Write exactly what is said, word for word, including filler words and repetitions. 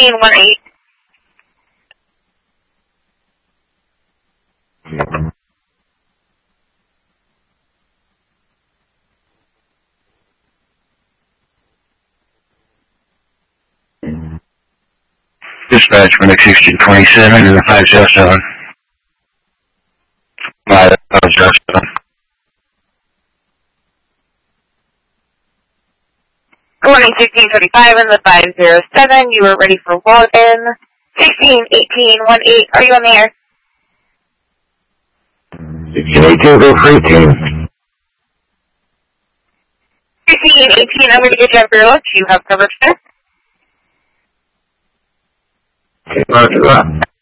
sixteen one eight. Dispatch for next sixteen twenty-seven to the five zero seven. five zero seven. Good morning, sixteen thirty-five in the five zero seven. You are ready for login. sixteen eighteen one eight. Are you on the air? sixteen eighteen, go for eighteen. sixteen eighteen, I'm going to get you up for your lunch. You have coverage there. Roger that.